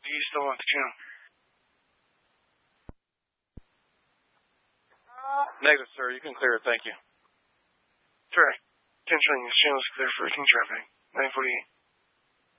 you still want the channel? Negative, sir. You can clear it. Thank you. Sure. 10 trillion. This channel is clear for routine traffic. 948.